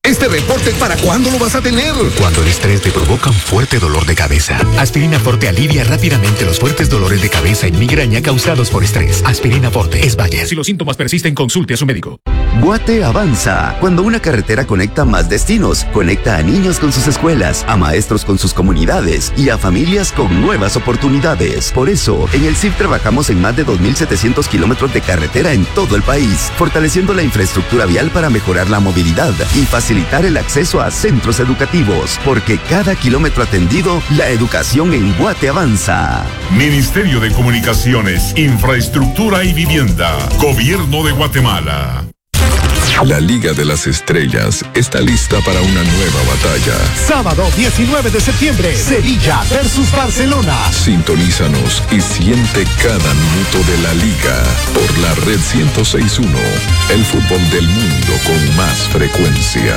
¿Este reporte para cuándo lo vas a tener? Cuando el estrés te provoca un fuerte dolor de cabeza. Aspirina Forte alivia rápidamente los fuertes dolores de cabeza y migraña causados por estrés. Aspirina Forte es Bayer. Si los síntomas persisten, consulte a su médico. Guate avanza. Cuando una carretera conecta más destinos, conecta a niños con sus escuelas, a maestros con sus comunidades y a familias con nuevas oportunidades. Por eso, en el CIF trabajamos en más de 2.700 kilómetros de carretera en todo el país, fortaleciendo la infraestructura vial para mejorar la movilidad y facilitar el acceso a centros educativos, porque cada kilómetro atendido, la educación en Guate avanza. Ministerio de Comunicaciones, Infraestructura y Vivienda, Gobierno de Guatemala. La Liga de las Estrellas está lista para una nueva batalla. Sábado 19 de septiembre, Sevilla versus Barcelona. Sintonízanos y siente cada minuto de la Liga por la Red 106.1, el fútbol del mundo con más frecuencia.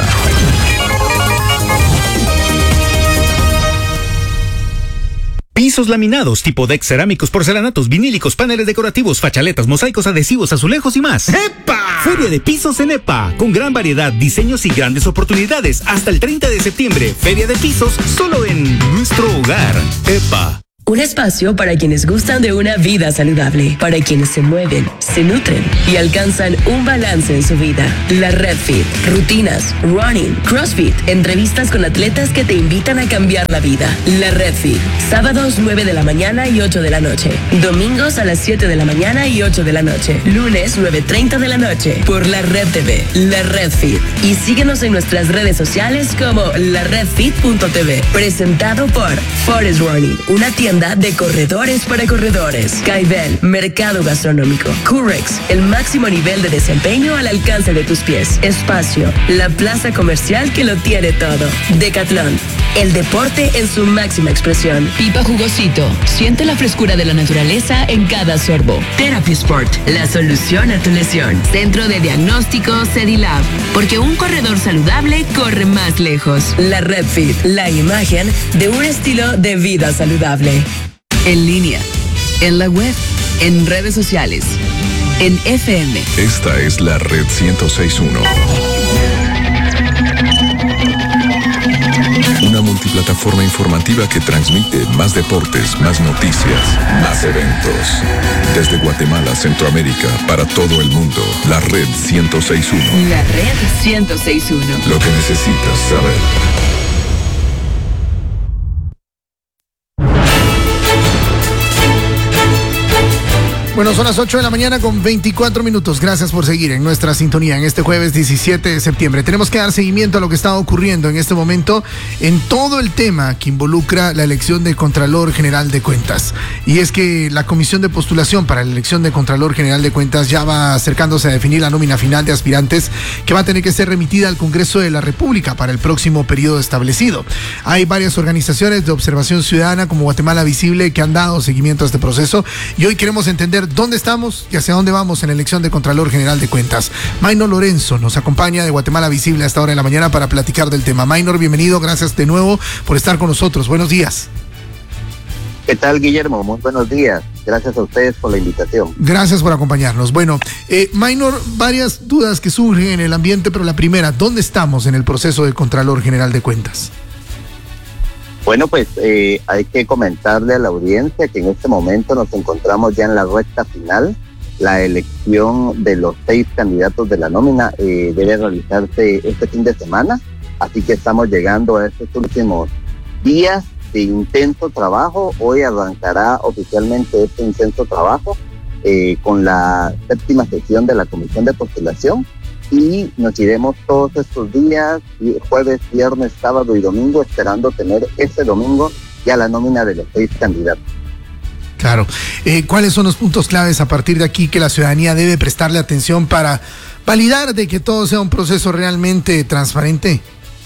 Pisos laminados, tipo deck, cerámicos, porcelanatos, vinílicos, paneles decorativos, fachaletas, mosaicos, adhesivos, azulejos y más. ¡Epa! Feria de Pisos en EPA, con gran variedad, diseños y grandes oportunidades. Hasta el 30 de septiembre, Feria de Pisos, solo en nuestro hogar. EPA. Un espacio para quienes gustan de una vida saludable, para quienes se mueven, se nutren y alcanzan un balance en su vida. La Red Fit, rutinas, running, CrossFit, entrevistas con atletas que te invitan a cambiar la vida. La Red Fit, sábados 9 de la mañana y 8 de la noche, domingos a las 7 de la mañana y 8 de la noche, lunes 9:30 de la noche, por la Red TV, La Red Fit. Y síguenos en nuestras redes sociales como laredfit.tv, presentado por Forest Running, una tienda de corredores para corredores. Caibel, mercado gastronómico. Curex, el máximo nivel de desempeño al alcance de tus pies. Espacio, la plaza comercial que lo tiene todo. Decathlon, el deporte en su máxima expresión. Pipa Jugosito, siente la frescura de la naturaleza en cada sorbo. Therapy Sport, la solución a tu lesión. Centro de diagnóstico Cedilab, porque un corredor saludable corre más lejos. La Red Fit, la imagen de un estilo de vida saludable. En línea, en la web, en redes sociales, en FM. Esta es la Red 106.1. Una multiplataforma informativa que transmite más deportes, más noticias, más eventos. Desde Guatemala, Centroamérica, para todo el mundo. La Red 106.1. La Red 106.1. Lo que necesitas saber. Bueno, son las 8 de la mañana con 24 minutos. Gracias por seguir en nuestra sintonía en este jueves 17 de septiembre. Tenemos que dar seguimiento a lo que está ocurriendo en este momento en todo el tema que involucra la elección de Contralor General de Cuentas. Y es que la comisión de postulación para la elección de Contralor General de Cuentas ya va acercándose a definir la nómina final de aspirantes que va a tener que ser remitida al Congreso de la República para el próximo periodo establecido. Hay varias organizaciones de observación ciudadana como Guatemala Visible que han dado seguimiento a este proceso y hoy queremos entender dónde estamos y hacia dónde vamos en la elección de Contralor General de Cuentas. Maynor Lorenzo nos acompaña de Guatemala Visible a esta hora de la mañana para platicar del tema. Maynor, bienvenido, gracias de nuevo por estar con nosotros. Buenos días. ¿Qué tal, Guillermo? Muy buenos días. Gracias a ustedes por la invitación. Gracias por acompañarnos. Bueno, Maynor, varias dudas que surgen en el ambiente, pero la primera, ¿dónde estamos en el proceso de Contralor General de Cuentas? Bueno, pues hay que comentarle a la audiencia que en este momento nos encontramos ya en la recta final. La elección de los 6 candidatos de la nómina debe realizarse este fin de semana, así que estamos llegando a estos últimos días de intenso trabajo. Hoy arrancará oficialmente este intenso trabajo con la 7ª sesión de la comisión de postulación. Y nos iremos todos estos días, jueves, viernes, sábado y domingo, esperando tener este domingo ya la nómina de los 6 candidatos. Claro. ¿Cuáles son los puntos claves a partir de aquí que la ciudadanía debe prestarle atención para validar de que todo sea un proceso realmente transparente?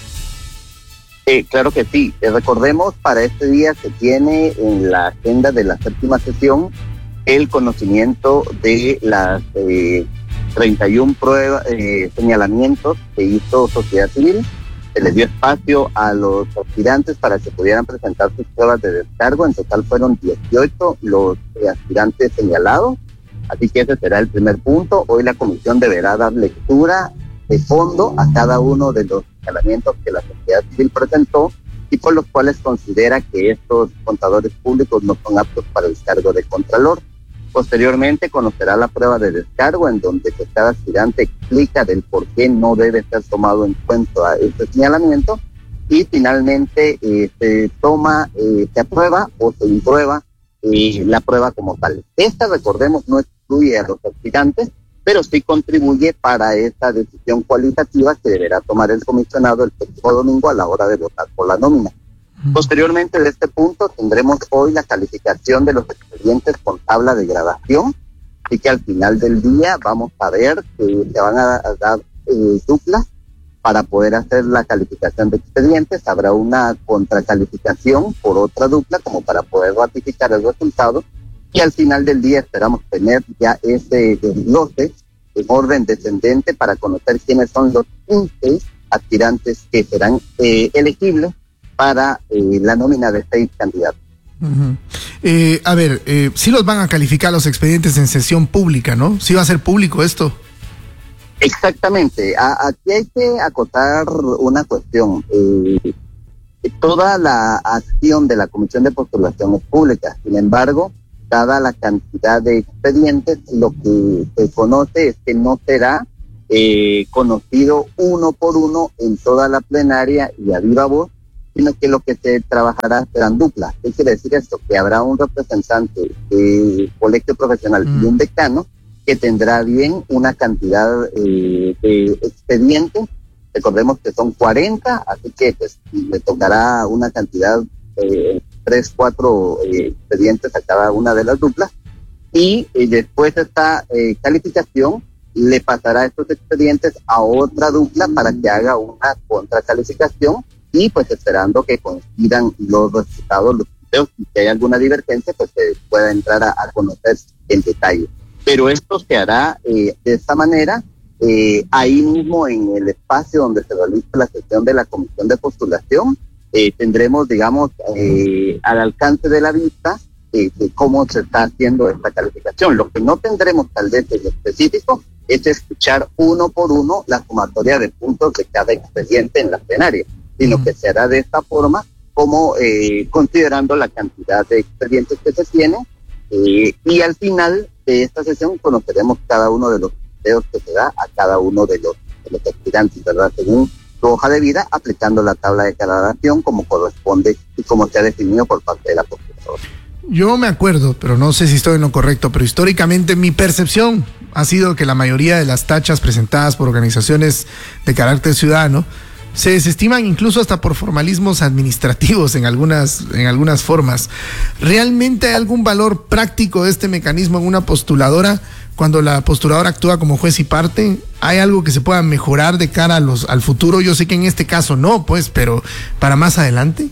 Claro que sí. Recordemos, para este día se tiene en la agenda de la 7ª sesión el conocimiento de las 31 señalamientos que hizo sociedad civil. Se les dio espacio a los aspirantes para que pudieran presentar sus pruebas de descargo. En total fueron 18 los aspirantes señalados, así que ese será el primer punto. Hoy la comisión deberá dar lectura de fondo a cada uno de los señalamientos que la sociedad civil presentó y por los cuales considera que estos contadores públicos no son aptos para el cargo de contralor. Posteriormente conocerá la prueba de descargo en donde cada aspirante explica del por qué no debe ser tomado en cuenta este señalamiento y finalmente se aprueba o se imprueba la prueba como tal. Esta, recordemos, no excluye a los aspirantes, pero sí contribuye para esta decisión cualitativa que deberá tomar el comisionado el próximo domingo a la hora de votar por la nómina. Posteriormente de este punto tendremos hoy la calificación de los expedientes con tabla de gradación y que al final del día vamos a ver que se van a dar duplas para poder hacer la calificación de expedientes. Habrá una contracalificación por otra dupla como para poder ratificar el resultado y al final del día esperamos tener ya ese desglose en orden descendente para conocer quiénes son los 15 aspirantes que serán elegibles para la nómina de 6 candidatos. Sí los van a calificar los expedientes en sesión pública, ¿no? Sí va a ser público esto. Exactamente. Aquí hay que acotar una cuestión. Toda la acción de la Comisión de Postulación es pública. Sin embargo, dada la cantidad de expedientes, lo que se conoce es que no será conocido uno por uno en toda la plenaria y a viva voz, sino que lo que se trabajará serán duplas. ¿Qué quiere decir esto? Que habrá un representante del colegio profesional y un decano que tendrá bien una cantidad de expedientes. Recordemos que son 40, así que pues, le tocará una cantidad de 3, 4 expedientes a cada una de las duplas y después de esta calificación le pasará estos expedientes a otra dupla para que haga una contracalificación y pues esperando que coincidan los resultados, los videos, y si hay alguna divergencia, pues se pueda entrar a conocer en detalle. Pero esto se hará de esta manera, ahí mismo en el espacio donde se realiza la sesión de la Comisión de Postulación, tendremos, digamos, al alcance de la vista cómo se está haciendo esta calificación. Lo que no tendremos tal vez en específico es escuchar uno por uno la sumatoria de puntos de cada expediente en la plenaria, sino que se hará de esta forma como considerando la cantidad de expedientes que se tienen y al final de esta sesión conoceremos cada uno de los videos que se da a cada uno de los aspirantes, ¿verdad? Según su hoja de vida, aplicando la tabla de gradación como corresponde y como se ha definido por parte de la postuladora. Yo me acuerdo, pero no sé si estoy en lo correcto, pero históricamente mi percepción ha sido que la mayoría de las tachas presentadas por organizaciones de carácter ciudadano se desestiman incluso hasta por formalismos administrativos en algunas formas. ¿Realmente hay algún valor práctico de este mecanismo en una postuladora cuando la postuladora actúa como juez y parte? ¿Hay algo que se pueda mejorar de cara al futuro? Yo sé que en este caso no, pues, pero para más adelante.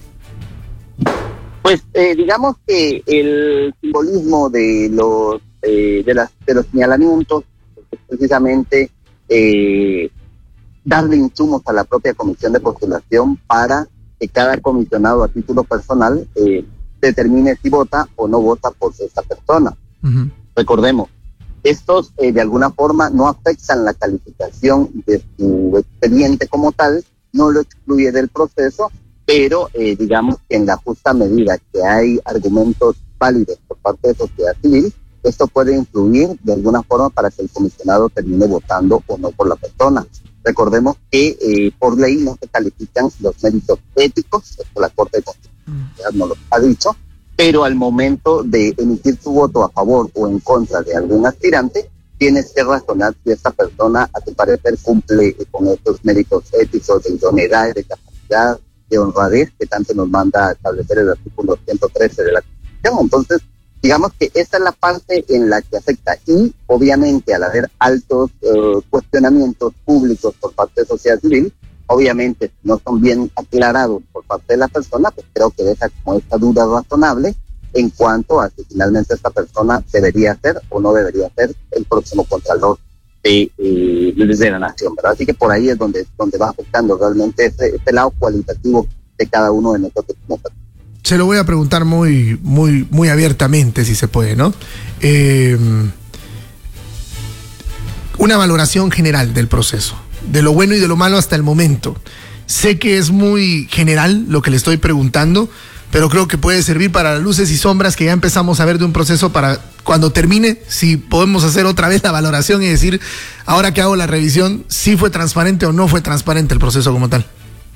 Pues digamos que el simbolismo de los señalamientos es precisamente darle insumos a la propia comisión de postulación para que cada comisionado a título personal determine si vota o no vota por esta persona. Recordemos, estos de alguna forma no afectan la calificación de su expediente como tal, no lo excluye del proceso, pero digamos que en la justa medida que hay argumentos válidos por parte de sociedad civil, esto puede influir de alguna forma para que el comisionado termine votando o no por la persona. Recordemos que por ley no se califican los méritos éticos, esto la Corte de Constitucionalidad no lo ha dicho, pero al momento de emitir su voto a favor o en contra de algún aspirante, tienes que razonar si esta persona, a tu parecer, cumple con estos méritos éticos de idoneidad, de capacidad, de honradez, que tanto nos manda a establecer el artículo 113 de la Constitución. Entonces, digamos que esta es la parte en la que afecta y obviamente al haber altos cuestionamientos públicos por parte de sociedad civil, obviamente no son bien aclarados por parte de la persona, pues creo que deja como esta duda razonable en cuanto a si finalmente esta persona debería ser o no debería ser el próximo contralor de la nación, ¿verdad? Así que por ahí es donde va afectando realmente este lado cualitativo de cada uno de nosotros. Se lo voy a preguntar muy abiertamente, si se puede, ¿no? Una valoración general del proceso. de lo bueno y de lo malo hasta el momento. Sé que es muy general lo que le estoy preguntando, pero creo que puede servir para las luces y sombras que ya empezamos a ver de un proceso para cuando termine, si podemos hacer otra vez la valoración y decir, ahora que hago la revisión, si fue transparente o no fue transparente el proceso como tal.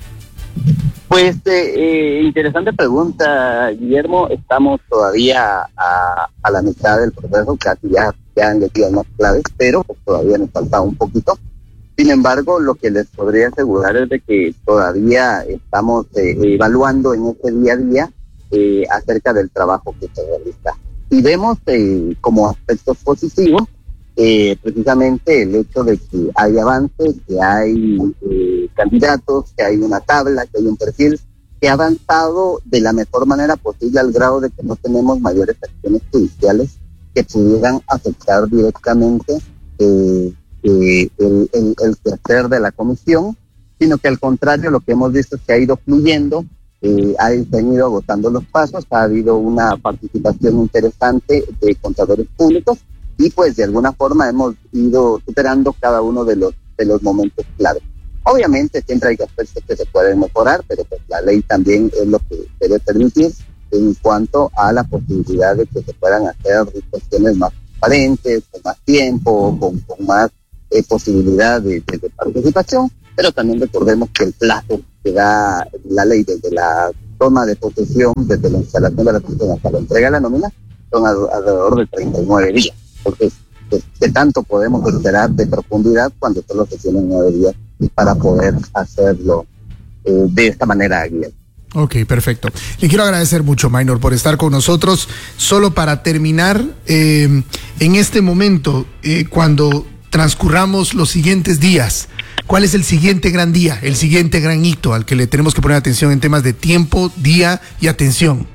Pues interesante pregunta, Guillermo. Estamos todavía a la mitad del proceso, casi ya han metido más claves, pero pues todavía nos falta un poquito. Sin embargo, lo que les podría asegurar es de que todavía estamos evaluando en este día a día acerca del trabajo que se realiza. Y vemos como aspectos positivos precisamente el hecho de que hay avances, que hay candidatos, que hay una tabla, que hay un perfil que ha avanzado de la mejor manera posible al grado de que no tenemos mayores acciones judiciales que pudieran afectar directamente el quehacer de la comisión, sino que al contrario lo que hemos visto es que ha ido fluyendo, se han ido agotando los pasos, ha habido una participación interesante de contadores públicos y pues de alguna forma hemos ido superando cada uno de los momentos clave. Obviamente siempre hay aspectos que se pueden mejorar, pero pues la ley también es lo que debe permitir en cuanto a la posibilidad de que se puedan hacer cuestiones más transparentes, con más tiempo, con más posibilidad de participación, pero también recordemos que el plazo que da la ley desde la toma de posesión, desde la instalación de la posesión hasta la entrega de la nómina, son alrededor de 39 días. Entonces, ¿qué tanto podemos esperar de profundidad cuando solo se tienen 9 días para poder hacerlo de esta manera, Guillermo? Ok, perfecto. Le quiero agradecer mucho, Maynor, por estar con nosotros. Solo para terminar, en este momento, cuando transcurramos los siguientes días, ¿cuál es el siguiente gran día, el siguiente gran hito al que le tenemos que poner atención en temas de tiempo, día y atención?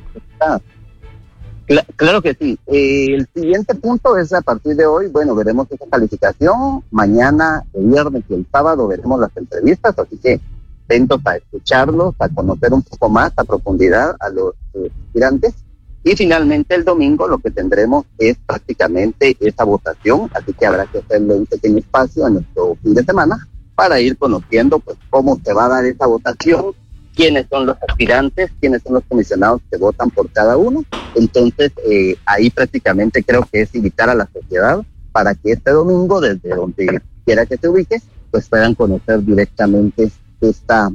Claro que sí. El siguiente punto es a partir de hoy, bueno, veremos esa calificación. Mañana, el viernes y el sábado veremos las entrevistas, así que atentos a escucharlos, a conocer un poco más a profundidad a los aspirantes. Y finalmente el domingo lo que tendremos es prácticamente esa votación, así que habrá que hacerle un pequeño espacio a nuestro fin de semana para ir conociendo pues cómo se va a dar esa votación, quiénes son los aspirantes, quiénes son los comisionados que votan por cada uno. Entonces ahí prácticamente creo que es invitar a la sociedad para que este domingo, desde donde quiera que se ubique, pues puedan conocer directamente esta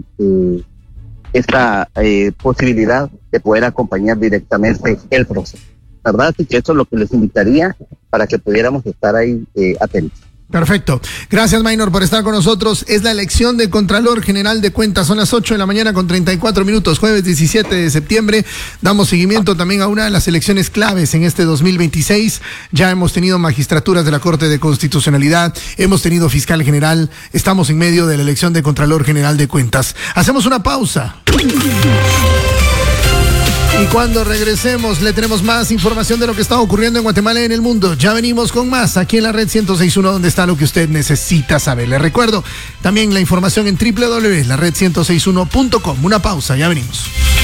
posibilidad de poder acompañar directamente el proceso, ¿verdad? Así que eso es lo que les invitaría para que pudiéramos estar ahí atentos. Perfecto. Gracias, Maynor, por estar con nosotros. Es la elección de Contralor General de Cuentas. Son las 8 de la mañana con 34 minutos, jueves 17 de septiembre. Damos seguimiento también a una de las elecciones claves en este 2026. Ya hemos tenido magistraturas de la Corte de Constitucionalidad, hemos tenido fiscal general, estamos en medio de la elección de Contralor General de Cuentas. Hacemos una pausa. Y cuando regresemos le tenemos más información de lo que está ocurriendo en Guatemala y en el mundo. Ya venimos con más aquí en la Red 106.1, donde está lo que usted necesita saber. Le recuerdo también la información en www.lared106.1.com. Una pausa, ya venimos.